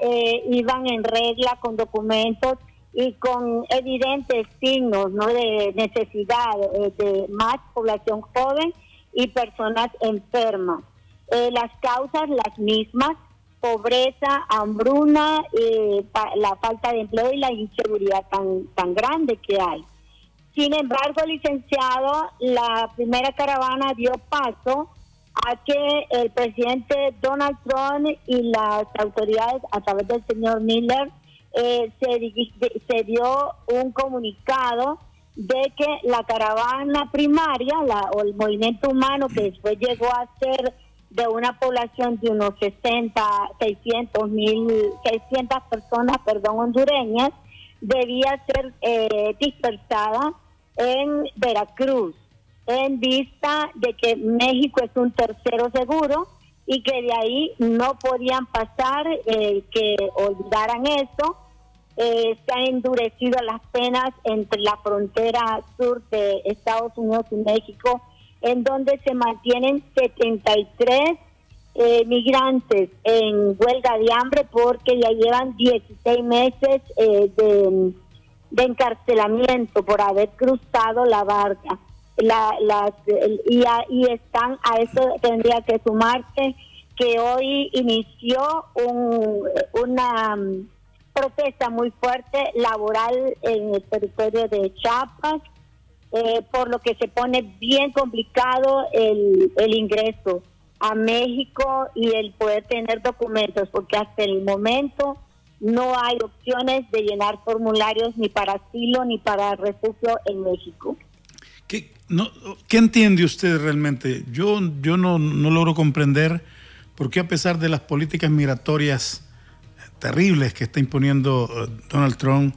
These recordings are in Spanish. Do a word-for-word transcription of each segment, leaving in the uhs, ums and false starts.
eh, iban en regla con documentos y con evidentes signos, ¿no?, de necesidad eh, de más población joven y personas enfermas. Eh, las causas las mismas: pobreza, hambruna, eh, pa- la falta de empleo y la inseguridad tan, tan grande que hay. Sin embargo, licenciado, la primera caravana dio paso a que el presidente Donald Trump y las autoridades, a través del señor Miller, eh, se, se dio un comunicado de que la caravana primaria, la, o el movimiento humano, que después llegó a ser de una población de unos sesenta, seiscientos mil, seiscientas personas, perdón, hondureñas, debía ser eh, dispersada en Veracruz, en vista de que México es un tercero seguro y que de ahí no podían pasar, eh, que olvidaran eso. Eh, se han endurecido las penas entre la frontera sur de Estados Unidos y México, en donde se mantienen setenta y tres eh, migrantes en huelga de hambre porque ya llevan dieciséis meses eh, de, de encarcelamiento por haber cruzado la barca. La, las, el, y, a, y están, a eso tendría que sumarse que hoy inició un, una um, protesta muy fuerte laboral en el territorio de Chiapas, eh, por lo que se pone bien complicado el, el ingreso a México y el poder tener documentos, porque hasta el momento no hay opciones de llenar formularios ni para asilo ni para refugio en México. ¿Qué, no, ¿qué entiende usted realmente? Yo, yo no, no logro comprender por qué, a pesar de las políticas migratorias terribles que está imponiendo uh, Donald Trump,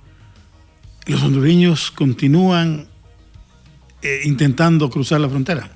los hondureños continúan eh, intentando cruzar la frontera.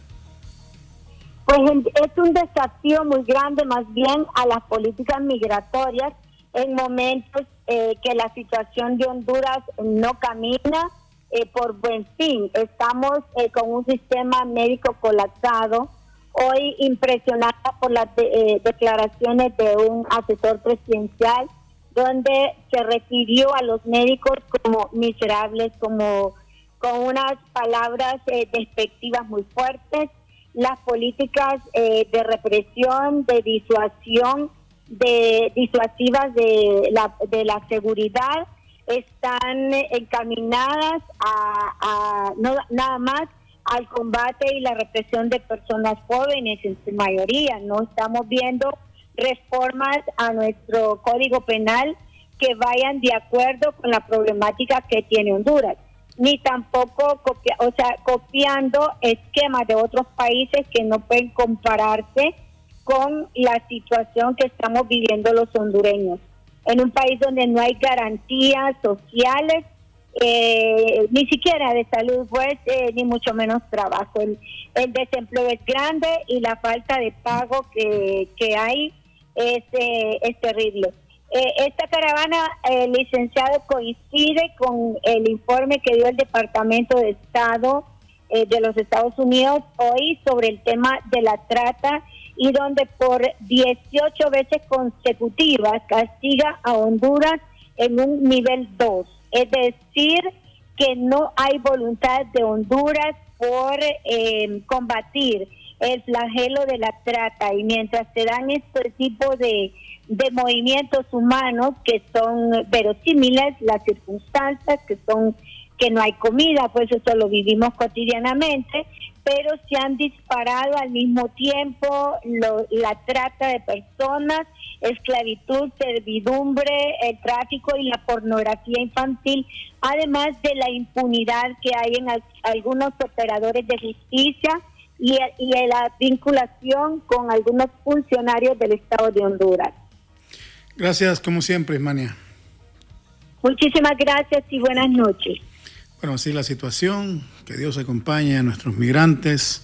Pues es un desafío muy grande más bien a las políticas migratorias en momentos eh, que la situación de Honduras no camina eh, por buen fin. Estamos eh, con un sistema médico colapsado. Hoy impresionada por las de, eh, declaraciones de un asesor presidencial donde se refirió a los médicos como miserables, como con unas palabras eh, despectivas muy fuertes. Las políticas eh, de represión, de disuasión, de disuasivas de la, de la seguridad están encaminadas a, a no nada más al combate y la represión de personas jóvenes en su mayoría. No estamos viendo reformas a nuestro Código Penal que vayan de acuerdo con la problemática que tiene Honduras, ni tampoco copia, o sea, copiando esquemas de otros países que no pueden compararse con la situación que estamos viviendo los hondureños. En un país donde no hay garantías sociales, eh, ni siquiera de salud, pues, eh, ni mucho menos trabajo. El, el desempleo es grande y la falta de pago que, que hay es, eh, es terrible. Eh, esta caravana, eh, licenciado, coincide con el informe que dio el Departamento de Estado eh, de los Estados Unidos hoy sobre el tema de la trata, y donde por dieciocho veces consecutivas castiga a Honduras en un nivel dos. Es decir, que no hay voluntad de Honduras por eh, combatir el flagelo de la trata, y mientras se dan este tipo de, de movimientos humanos que son verosímiles, las circunstancias que son que no hay comida, pues eso lo vivimos cotidianamente, pero se han disparado al mismo tiempo lo, la trata de personas, esclavitud, servidumbre, el tráfico y la pornografía infantil, además de la impunidad que hay en al, algunos operadores de justicia y, y la vinculación con algunos funcionarios del Estado de Honduras. Gracias, como siempre, Ismania. Muchísimas gracias y buenas noches. Bueno, así la situación, que Dios acompañe a nuestros migrantes,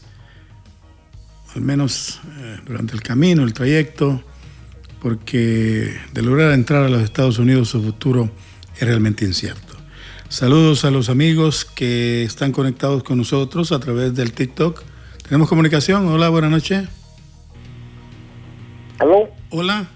al menos eh, durante el camino, el trayecto, porque de lograr entrar a los Estados Unidos su futuro es realmente incierto. Saludos a los amigos que están conectados con nosotros a través del TikTok. ¿Tenemos comunicación? Hola, buenas noches. ¿Aló? Hola.